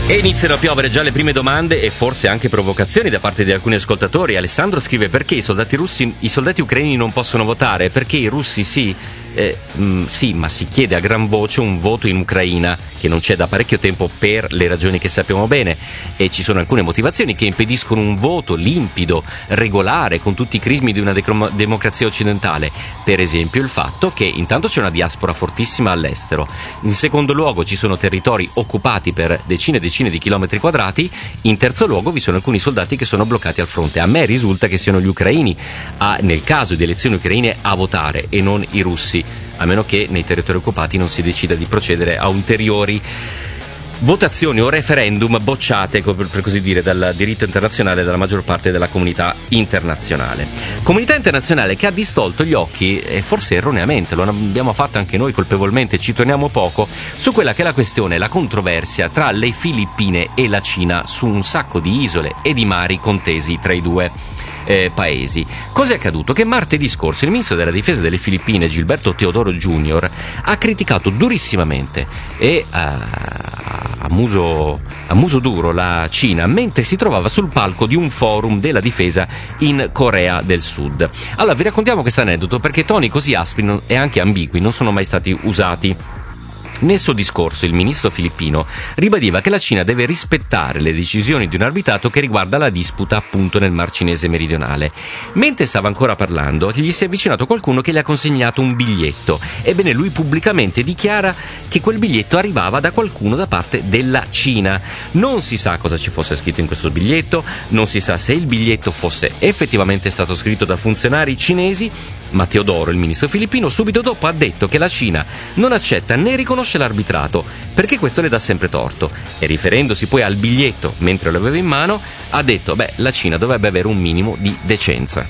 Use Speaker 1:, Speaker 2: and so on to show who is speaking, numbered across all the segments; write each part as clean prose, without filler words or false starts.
Speaker 1: E iniziano a piovere già le prime domande e forse anche provocazioni da parte di alcuni ascoltatori. Alessandro scrive: perché i soldati ucraini non possono votare? Perché i russi sì? Sì, ma si chiede a gran voce un voto in Ucraina, che non c'è da parecchio tempo per le ragioni che sappiamo bene, e ci sono alcune motivazioni che impediscono un voto limpido, regolare, con tutti i crismi di una democrazia occidentale. Per esempio il fatto che intanto c'è una diaspora fortissima all'estero, in secondo luogo ci sono territori occupati per decine e decine di chilometri quadrati, in terzo luogo vi sono alcuni soldati che sono bloccati al fronte. A me risulta che siano gli ucraini, nel caso di elezioni ucraine, a votare e non i russi, a meno che nei territori occupati non si decida di procedere a ulteriori votazioni o referendum bocciate, per così dire, dal diritto internazionale e dalla maggior parte della comunità internazionale. Comunità internazionale che ha distolto gli occhi, e forse erroneamente, lo abbiamo fatto anche noi colpevolmente, ci torniamo poco, su quella che è la questione, la controversia tra le Filippine e la Cina su un sacco di isole e di mari contesi tra i due paesi. Cos'è accaduto? Che martedì scorso il ministro della difesa delle Filippine, Gilberto Teodoro Jr., ha criticato durissimamente e a muso duro la Cina mentre si trovava sul palco di un forum della difesa in Corea del Sud. Allora vi raccontiamo questo aneddoto perché toni così aspri e anche ambigui non sono mai stati usati. Nel suo discorso il ministro filippino ribadiva che la Cina deve rispettare le decisioni di un arbitrato che riguarda la disputa appunto nel Mar Cinese meridionale. Mentre stava ancora parlando, gli si è avvicinato qualcuno che gli ha consegnato un biglietto. Ebbene, lui pubblicamente dichiara che quel biglietto arrivava da qualcuno da parte della Cina. Non si sa cosa ci fosse scritto in questo biglietto, non si sa se il biglietto fosse effettivamente stato scritto da funzionari cinesi, ma Teodoro, il ministro filippino, subito dopo ha detto che la Cina non accetta né riconosce l'arbitrato perché questo le dà sempre torto, e riferendosi poi al biglietto mentre lo aveva in mano ha detto la Cina dovrebbe avere un minimo di decenza.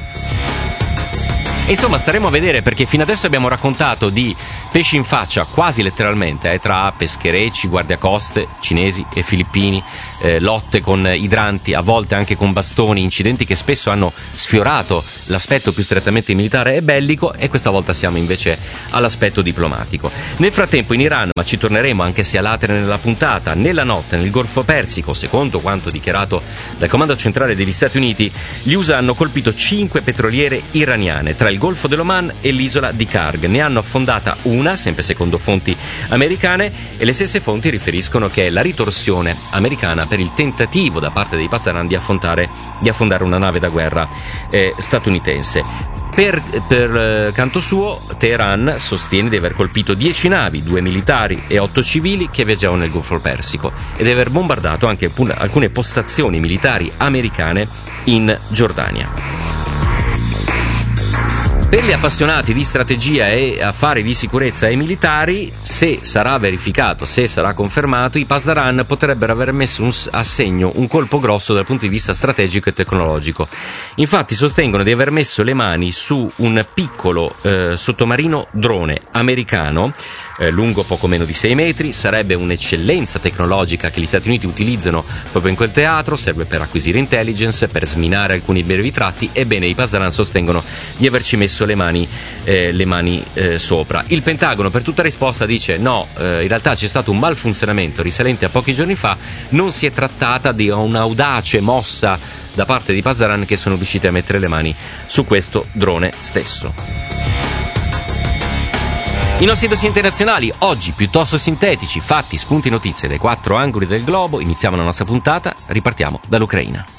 Speaker 1: Insomma, staremo a vedere, perché fino adesso abbiamo raccontato di pesci in faccia, quasi letteralmente, tra pescherecci, guardiacoste cinesi e filippini, lotte con idranti, a volte anche con bastoni, incidenti che spesso hanno sfiorato l'aspetto più strettamente militare e bellico, e questa volta siamo invece all'aspetto diplomatico. Nel frattempo in Iran, ma ci torneremo anche se a latere nella puntata, nella notte nel Golfo Persico, secondo quanto dichiarato dal Comando Centrale degli Stati Uniti, gli USA hanno colpito 5 petroliere iraniane tra il Golfo dell'Oman e l'isola di Karg. Ne hanno affondata una, sempre secondo fonti americane, e le stesse fonti riferiscono che è la ritorsione americana per il tentativo da parte dei Pasdaran di affondare una nave da guerra statunitense. Per canto suo, Teheran sostiene di aver colpito 10 navi, 2 militari e 8 civili che viaggiavano nel Golfo Persico, e di aver bombardato anche alcune postazioni militari americane in Giordania. Per gli appassionati di strategia e affari di sicurezza e militari, se sarà verificato, se sarà confermato, i Pasdaran potrebbero aver messo a segno un colpo grosso dal punto di vista strategico e tecnologico. Infatti sostengono di aver messo le mani su un piccolo sottomarino drone americano, lungo poco meno di 6 metri, sarebbe un'eccellenza tecnologica che gli Stati Uniti utilizzano proprio in quel teatro, serve per acquisire intelligence, per sminare alcuni brevi tratti. Ebbene, i Pasdaran sostengono di averci messo le mani sopra. Il Pentagono per tutta risposta dice no, in realtà c'è stato un malfunzionamento risalente a pochi giorni fa, non si è trattata di un'audace mossa da parte di Pasdaran, che sono riusciti a mettere le mani su questo drone stesso. I nostri dossier internazionali, oggi piuttosto sintetici, fatti, spunti, notizie dai 4 angoli del globo. Iniziamo la nostra puntata, ripartiamo dall'Ucraina.